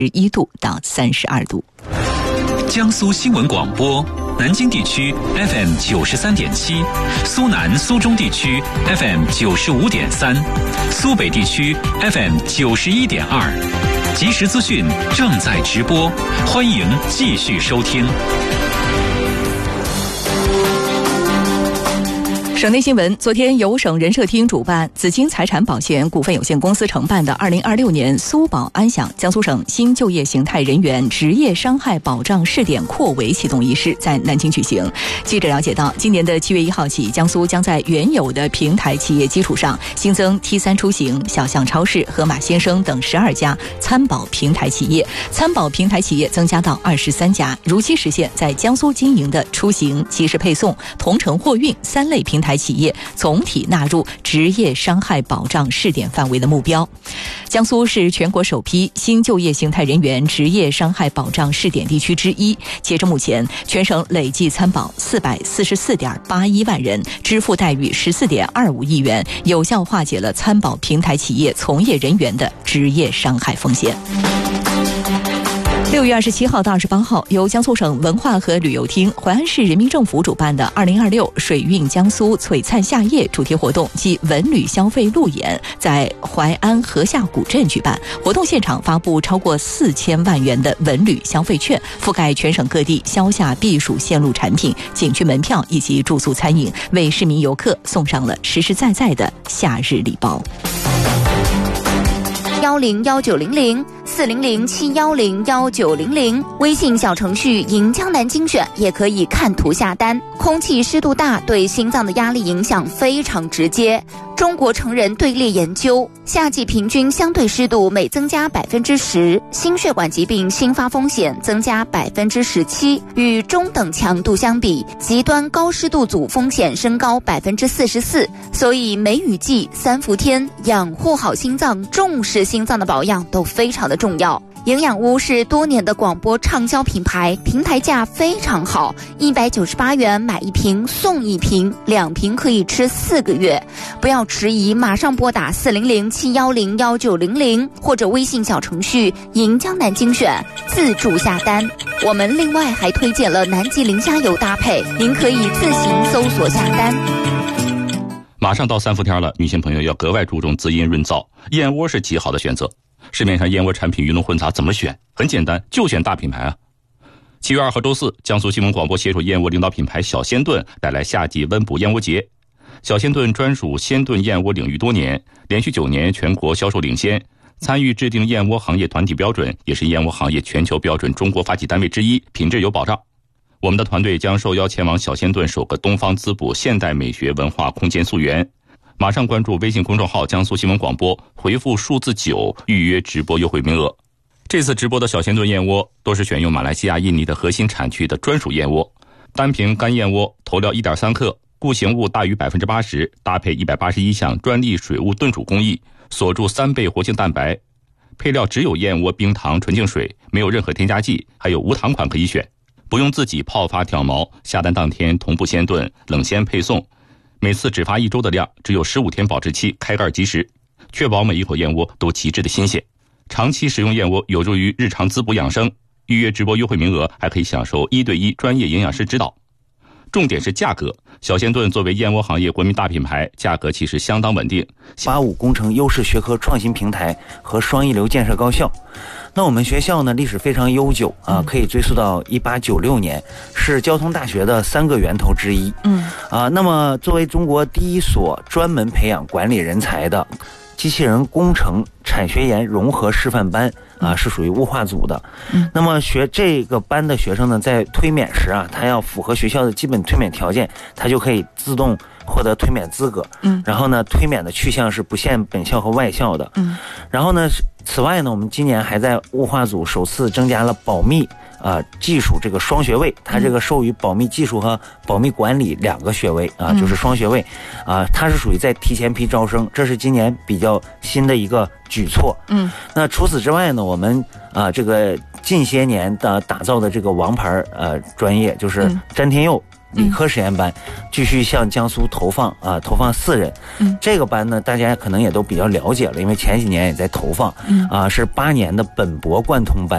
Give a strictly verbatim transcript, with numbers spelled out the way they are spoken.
一度到三十二度。 江苏新闻广播，南京地区 F M 九十三点七，苏南、苏中地区 F M 九十五点三，苏北地区 F M 九十一点二。即时资讯正在直播，欢迎继续收听。 省内新闻，昨天由省人社厅主办、紫金财产保险股份有限公司承办的二零二六年苏保安享江苏省新就业形态人员职业伤害保障试点扩围启动仪式在南京举行。记者了解到，今年的七月一号起，江苏将在原有的平台企业基础上新增 T 三 出行、小象超市、盒马鲜生等十二家参保平台企业，参保平台企业增加到二十三家，如期实现在江苏经营的出行、即时配送、同城货运三类平台企业总体纳入职业伤害保障试点范围的目标。江苏是全国首批新就业形态人员职业伤害保障试点地区之一。截至目前，全省累计参保四百四十四点八一万人，支付待遇十四点二五亿元，有效化解了参保平台企业从业人员的职业伤害风险。六月二十七号到二十八号，由江苏省文化和旅游厅、淮安市人民政府主办的二零二六水韵江苏璀璨夏夜主题活动暨文旅消费路演在淮安河下古镇举办。活动现场发布超过四千万元的文旅消费券，覆盖全省各地消夏避暑线路产品、景区门票以及住宿餐饮，为市民游客送上了实实在在的夏日礼包。 幺零幺九零零四零零七幺零幺九零零，微信小程序迎江南精选也可以看图下单。空气湿度大对心脏的压力影响非常直接。中国成人队列研究，夏季平均相对湿度每增加百分之十，心血管疾病新发风险增加百分之十七。与中等强度相比，极端高湿度组风险升高百分之四十四。所以梅雨季、三伏天，养护好心脏，重视心脏的保养都非常的重要。营养屋是多年的广播畅销品牌，平台价非常好，一百九十八元买一瓶送一瓶，两瓶可以吃四个月。不要迟疑，马上拨打四零零七幺零幺九零零或者微信小程序迎江南精选自助下单。我们另外还推荐了南极磷虾油搭配，您可以自行搜索下单。 马上到三伏天了，女性朋友要格外注重滋阴润燥，燕窝是极好的选择。市面上燕窝产品鱼龙混杂，怎么选？很简单，就选大品牌啊！七月二号周四，江苏新闻广播携手燕窝领导品牌小鲜炖带来夏季温补燕窝节。小鲜炖专属鲜炖燕窝领域多年，连续九年全国销售领先，参与制定燕窝行业团体标准，也是燕窝行业全球标准中国发起单位之一，品质有保障。我们的团队将受邀前往小鲜炖首个东方滋补现代美学文化空间溯源。马上关注微信公众号江苏新闻广播，回复数字九预约直播优惠名额。这次直播的小鲜炖燕窝都是选用马来西亚、印尼的核心产区的专属燕窝，单瓶干燕窝投料 一点三克，固形物大于 百分之八十， 搭配一百八十一项专利水雾炖煮工艺，锁住三倍活性蛋白。配料只有燕窝、冰糖、纯净水，没有任何添加剂，还有无糖款可以选，不用自己泡发挑毛，下单当天同步鲜炖，冷鲜配送。每次只发一周的量，只有十五天保质期，开盖即食，确保每一口燕窝都极致的新鲜。长期食用燕窝有助于日常滋补养生。预约直播优惠名额，还可以享受一对一专业营养师指导。重点是价格，小鲜炖作为燕窝行业国民大品牌，价格其实相当稳定。 八五工程优势学科创新平台和双一流建设高校。那我们学校呢，历史非常悠久啊，可以追溯到一八九六年，是交通大学的三个源头之一。嗯啊，那么作为中国第一所专门培养管理人才的机器人工程产学研融合示范班啊，是属于物化组的。嗯，那么学这个班的学生呢，在推免时啊，他要符合学校的基本推免条件，他就可以自动获得推免资格。嗯，然后呢，推免的去向是不限本校和外校的。嗯，然后呢，此外呢，我们今年还在物化组首次增加了保密啊、呃、技术这个双学位，它这个授予保密技术和保密管理两个学位啊，就是双学位啊，它是属于在提前批招生，这是今年比较新的一个举措。嗯，那除此之外呢，我们啊这个近些年的打造的这个王牌呃专业就是詹天佑理科实验班，继续向江苏投放啊，投放四人。嗯，这个班呢，大家可能也都比较了解了，因为前几年也在投放。嗯，啊，是八年的本博贯通班。